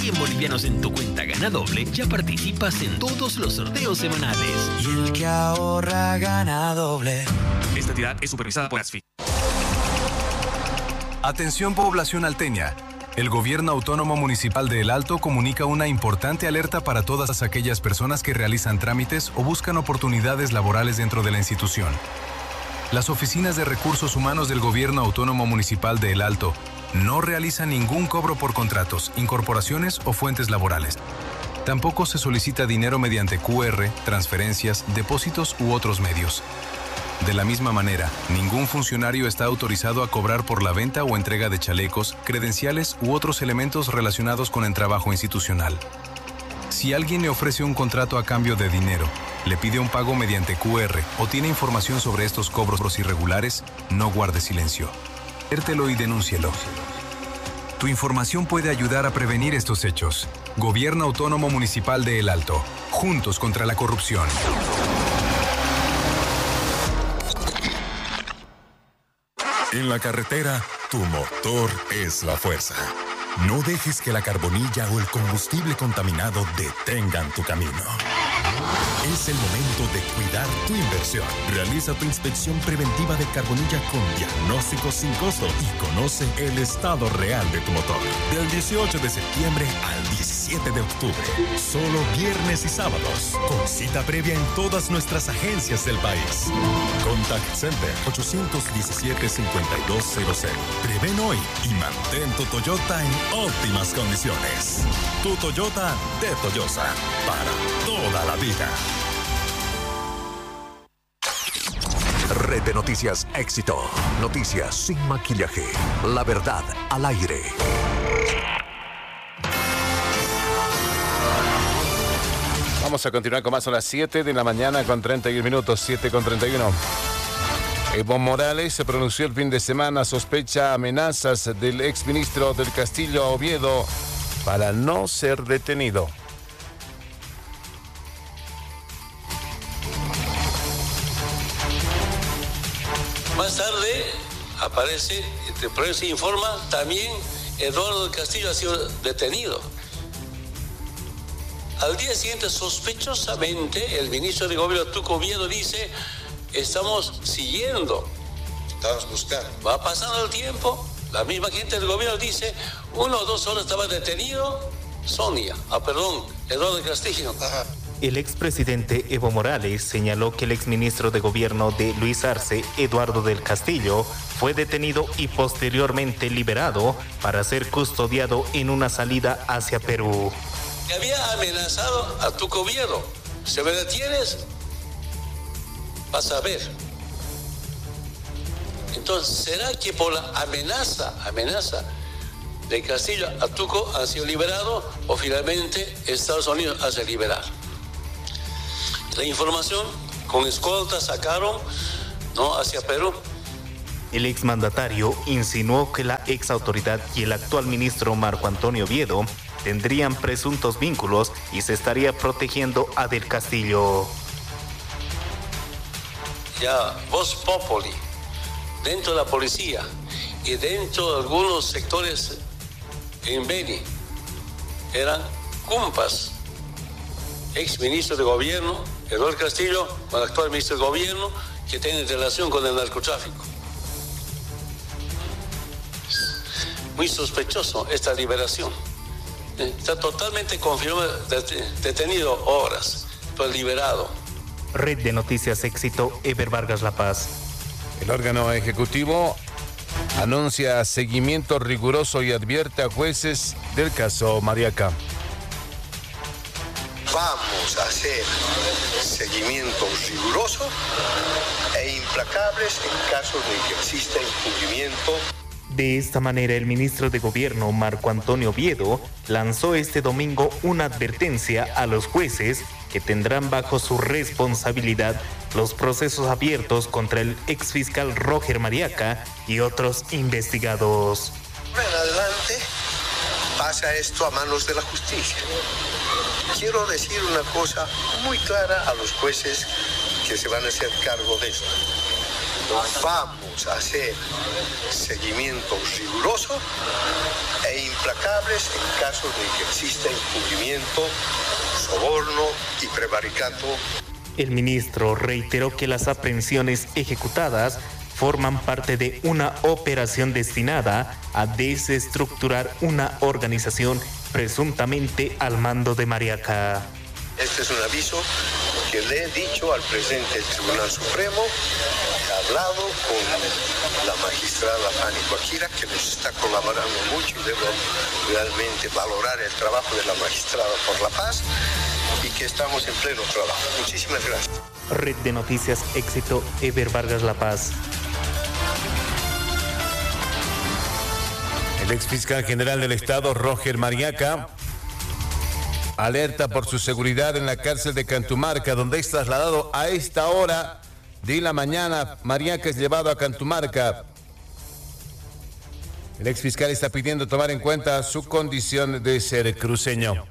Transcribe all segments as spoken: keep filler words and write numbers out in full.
cien bolivianos en tu cuenta Gana Doble, ya participas en todos los sorteos semanales. Y el que ahorra gana doble. Esta entidad es supervisada por ASFI. Atención población alteña. El Gobierno Autónomo Municipal de El Alto comunica una importante alerta para todas aquellas personas que realizan trámites o buscan oportunidades laborales dentro de la institución. Las oficinas de recursos humanos del Gobierno Autónomo Municipal de El Alto no realizan ningún cobro por contratos, incorporaciones o fuentes laborales. Tampoco se solicita dinero mediante cu erre, transferencias, depósitos u otros medios. De la misma manera, ningún funcionario está autorizado a cobrar por la venta o entrega de chalecos, credenciales u otros elementos relacionados con el trabajo institucional. Si alguien le ofrece un contrato a cambio de dinero, le pide un pago mediante cu erre o tiene información sobre estos cobros irregulares, no guarde silencio. Adviértelo y denúncielo. Tu información puede ayudar a prevenir estos hechos. Gobierno Autónomo Municipal de El Alto. Juntos contra la corrupción. En la carretera, tu motor es la fuerza. No dejes que la carbonilla o el combustible contaminado detengan tu camino. Es el momento de cuidar tu inversión. Realiza tu inspección preventiva de carbonilla con diagnóstico sin costo y conoce el estado real de tu motor. Del dieciocho de septiembre al diecisiete de octubre. Solo viernes y sábados. Con cita previa en todas nuestras agencias del país. Contact Center ocho uno siete, cinco dos cero cero. Prevén hoy y mantén tu Toyota en óptimas condiciones. Tu Toyota de Toyosa. Para toda la vida. Red de Noticias Éxito. Noticias sin maquillaje. La verdad al aire. Vamos a continuar con más. Son las siete de la mañana con treinta y un minutos. siete con treinta y uno. Evo Morales se pronunció el fin de semana. Sospecha amenazas del exministro del Castillo Oviedo para no ser detenido. Más tarde aparece, el prensa informa, también Eduardo del Castillo ha sido detenido. Al día siguiente, sospechosamente, el ministro de Gobierno, Tuco Oviedo, dice, estamos siguiendo. Estamos buscando. Va pasando el tiempo, la misma gente del gobierno dice, una o dos horas estaba detenido Sonia, ah, perdón, Eduardo del Castillo. Ajá. El expresidente Evo Morales señaló que el exministro de Gobierno de Luis Arce, Eduardo del Castillo, fue detenido y posteriormente liberado para ser custodiado en una salida hacia Perú. Había amenazado a tu gobierno. Si me detienes, vas a ver. Entonces, ¿será que por la amenaza, amenaza de Castillo a Tuco han sido liberados o finalmente Estados Unidos hace liberar? La información con escolta sacaron, ¿no?, hacia Perú. El exmandatario insinuó que la exautoridad y el actual ministro Marco Antonio Oviedo tendrían presuntos vínculos y se estaría protegiendo a Del Castillo. Ya, Voz Populi, dentro de la policía y dentro de algunos sectores en Beni, eran cumpas, ex ministro de gobierno, Eduardo Castillo, con el actual ministro de gobierno, que tienen relación con el narcotráfico. Muy sospechoso esta liberación. Está totalmente confirmado, detenido horas, pero liberado. Red de Noticias Éxito, Ever Vargas La Paz. El órgano ejecutivo anuncia seguimiento riguroso y advierte a jueces del caso Mariaca. Vamos a hacer seguimiento riguroso e implacables en caso de que exista incumplimiento. De esta manera, el ministro de Gobierno, Marco Antonio Oviedo, lanzó este domingo una advertencia a los jueces que tendrán bajo su responsabilidad los procesos abiertos contra el exfiscal Roger Mariaca y otros investigados. En adelante pasa esto a manos de la justicia. Quiero decir una cosa muy clara a los jueces que se van a hacer cargo de esto. Vamos vamos a hacer seguimiento riguroso e implacables en caso de que exista incumplimiento, soborno y prevaricato. El ministro reiteró que las aprehensiones ejecutadas forman parte de una operación destinada a desestructurar una organización presuntamente al mando de Mariaca. Este es un aviso que le he dicho al presidente del Tribunal Supremo. He hablado con la magistrada Fanny Guajira, que nos está colaborando mucho y debo realmente valorar el trabajo de la magistrada por la paz y que estamos en pleno trabajo. Muchísimas gracias. Red de Noticias Éxito, Eber Vargas La Paz. El exfiscal general del Estado, Roger Mariaca, alerta por su seguridad en la cárcel de Cantumarca, donde es trasladado a esta hora de la mañana. Mariaca es llevado a Cantumarca. El exfiscal está pidiendo tomar en cuenta su condición de ser cruceño.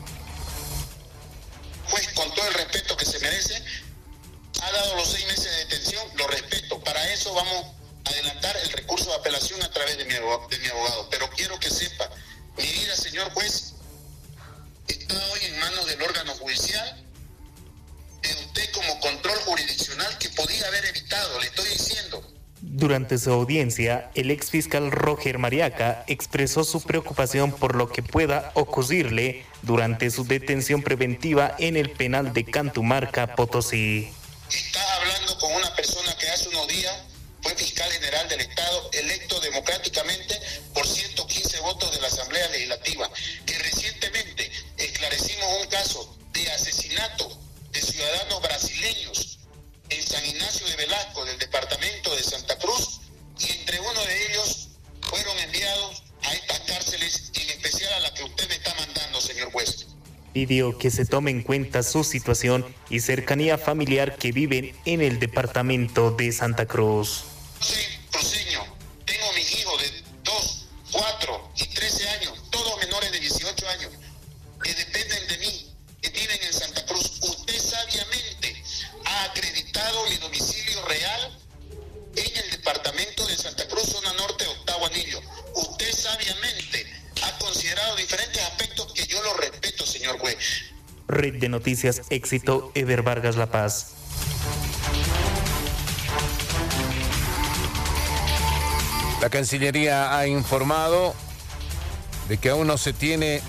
Juez, con todo el respeto que se merece, ha dado los seis meses de detención, lo respeto. Para eso vamos a adelantar el recurso de apelación a través de mi abogado. De mi abogado. Pero quiero que sepa, mi vida, señor juez, está hoy en manos del órgano judicial, de usted como control jurisdiccional que podía haber evitado, le estoy diciendo. Durante su audiencia, el exfiscal Roger Mariaca expresó su preocupación por lo que pueda ocurrirle durante su detención preventiva en el penal de Cantumarca, Potosí. Está hablando con una persona que hace unos días fue fiscal general del Estado, electo democráticamente por ciento quince votos de la Asamblea Legislativa, que recientemente esclarecimos un caso de asesinato de ciudadanos brasileños en San Ignacio de Velasco, del departamento de Santa Cruz, y entre uno de ellos fueron enviados a estas cárceles, en especial a la que usted me está mandando, señor juez. Pidió que se tome en cuenta su situación y cercanía familiar que viven en el departamento de Santa Cruz. Soy cruceño, tengo mis hijos de dos, cuatro y trece años, todos menores de dieciocho años, que dependen de mí, que viven en Santa Cruz. Usted sabiamente ha acreditado mi domicilio real en el departamento de Santa Cruz, zona norte, octavo anillo. Usted sabiamente ha considerado diferentes aspectos que yo lo respeto, señor juez. Red de Noticias Éxito, Eber Vargas La Paz. La Cancillería ha informado de que aún no se tiene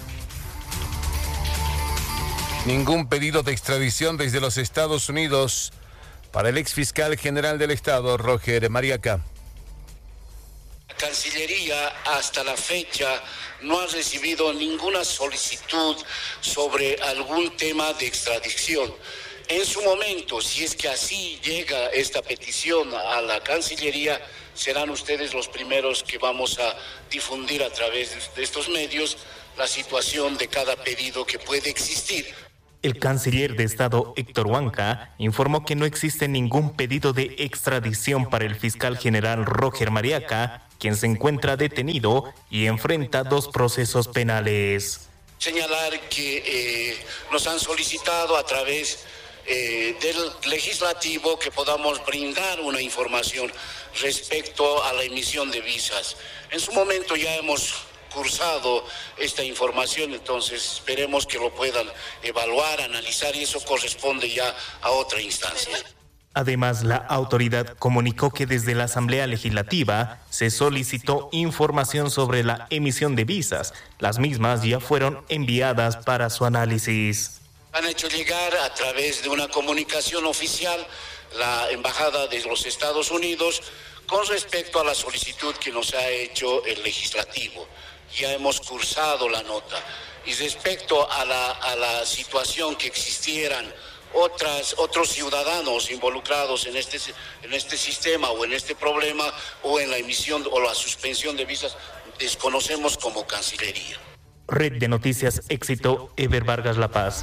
ningún pedido de extradición desde los Estados Unidos para el exfiscal general del Estado, Roger Mariaca. La Cancillería hasta la fecha no ha recibido ninguna solicitud sobre algún tema de extradición. En su momento, si es que así llega esta petición a la Cancillería, serán ustedes los primeros que vamos a difundir a través de estos medios la situación de cada pedido que puede existir. El canciller de Estado, Héctor Huanca, informó que no existe ningún pedido de extradición para el fiscal general Roger Mariaca, quien se encuentra detenido y enfrenta dos procesos penales. Señalar que eh, nos han solicitado a través eh, del legislativo que podamos brindar una información respecto a la emisión de visas. En su momento ya hemos cursado esta información, entonces esperemos que lo puedan evaluar, analizar, y eso corresponde ya a otra instancia. Además, la autoridad comunicó que desde la Asamblea Legislativa se solicitó información sobre la emisión de visas. Las mismas ya fueron enviadas para su análisis. Han hecho llegar a través de una comunicación oficial la Embajada de los Estados Unidos con respecto a la solicitud que nos ha hecho el legislativo. Ya hemos cursado la nota. Y respecto a la, a la situación que existieran otras, otros ciudadanos involucrados en este, en este sistema o en este problema o en la emisión o la suspensión de visas, desconocemos como Cancillería. Red de Noticias Éxito, Eber Vargas La Paz.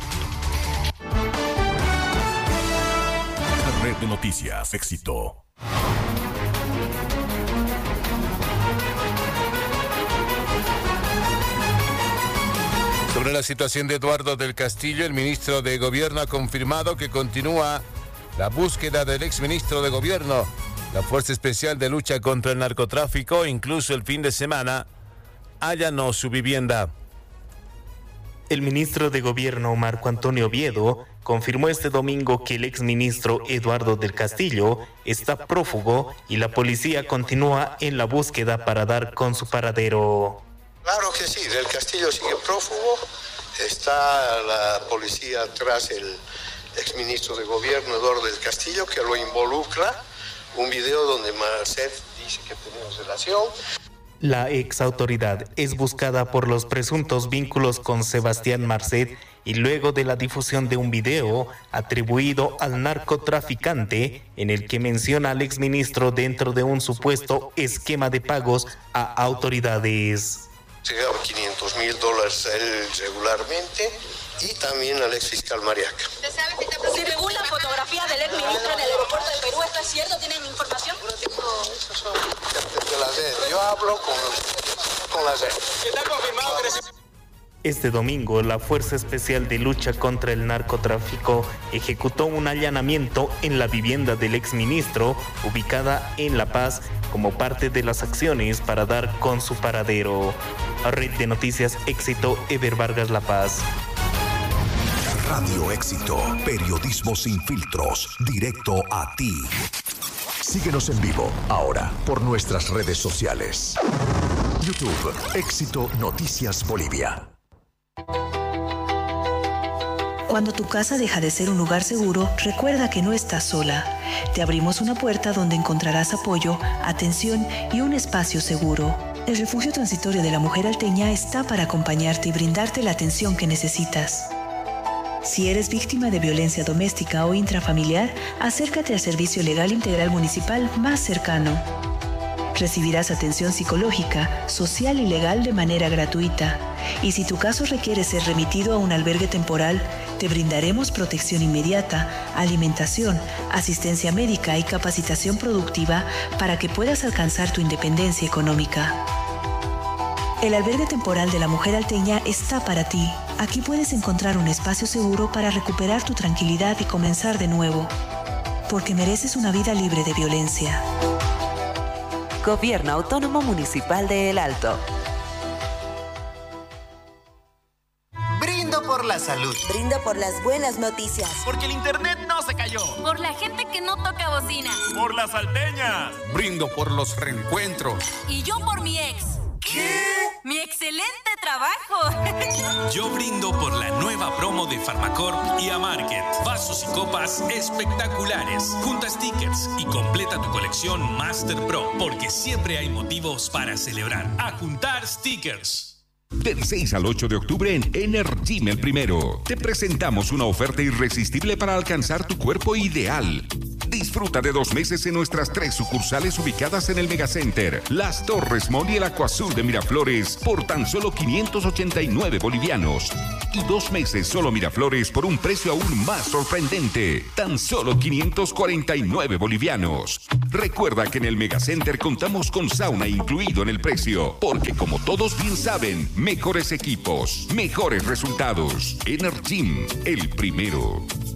Red de Noticias Éxito. Sobre la situación de Eduardo del Castillo, el ministro de Gobierno ha confirmado que continúa la búsqueda del exministro de Gobierno. La Fuerza Especial de Lucha contra el Narcotráfico, incluso el fin de semana, allanó su vivienda. El ministro de Gobierno, Marco Antonio Oviedo, confirmó este domingo que el exministro Eduardo del Castillo está prófugo y la policía continúa en la búsqueda para dar con su paradero. Claro que sí, del Castillo sigue prófugo, está la policía tras el exministro de Gobierno, Eduardo del Castillo, que lo involucra, un video donde Marcet dice que tenemos relación. La exautoridad es buscada por los presuntos vínculos con Sebastián Marcet y luego de la difusión de un video atribuido al narcotraficante en el que menciona al exministro dentro de un supuesto esquema de pagos a autoridades. Llegaba quinientos mil dólares a él regularmente y también al ex fiscal Mariaca. Si según la fotografía del ex ministro en el aeropuerto de Perú, ¿esto es cierto? ¿Tienen información? No, eso son de la red. Yo hablo con, con la red. ¿Está confirmado que recibe? Este domingo, la Fuerza Especial de Lucha contra el Narcotráfico ejecutó un allanamiento en la vivienda del exministro, ubicada en La Paz, como parte de las acciones para dar con su paradero. Red de Noticias Éxito, Ever Vargas, La Paz. Radio Éxito, periodismo sin filtros, directo a ti. Síguenos en vivo, ahora, por nuestras redes sociales. YouTube, Éxito Noticias Bolivia. Cuando tu casa deja de ser un lugar seguro, recuerda que no estás sola. Te abrimos una puerta donde encontrarás apoyo, atención y un espacio seguro. El Refugio Transitorio de la Mujer Alteña está para acompañarte y brindarte la atención que necesitas. Si eres víctima de violencia doméstica o intrafamiliar, acércate al Servicio Legal Integral Municipal más cercano. Recibirás atención psicológica, social y legal de manera gratuita. Y si tu caso requiere ser remitido a un albergue temporal, te brindaremos protección inmediata, alimentación, asistencia médica y capacitación productiva para que puedas alcanzar tu independencia económica. El albergue temporal de la Mujer Alteña está para ti. Aquí puedes encontrar un espacio seguro para recuperar tu tranquilidad y comenzar de nuevo. Porque mereces una vida libre de violencia. Gobierno Autónomo Municipal de El Alto. Brindo por la salud. Brindo por las buenas noticias. Porque el internet no se cayó. Por la gente que no toca bocina. Por las salteñas. Brindo por los reencuentros. Y yo por mi ex. ¿Qué? ¡Mi excelente trabajo! Yo brindo por la nueva promo de Farmacorp y Amarket. Vasos y copas espectaculares. Junta stickers y completa tu colección Master Pro, porque siempre hay motivos para celebrar. A juntar stickers. Del seis al ocho de octubre en Energym El Primero, te presentamos una oferta irresistible para alcanzar tu cuerpo ideal. Disfruta de dos meses en nuestras tres sucursales ubicadas en el Megacenter, Las Torres Mall y el Acuazul de Miraflores por tan solo quinientos ochenta y nueve bolivianos. Y dos meses solo Miraflores por un precio aún más sorprendente, tan solo quinientos cuarenta y nueve bolivianos. Recuerda que en el Megacenter contamos con sauna incluido en el precio, porque como todos bien saben, mejores equipos, mejores resultados. Energym, El Primero.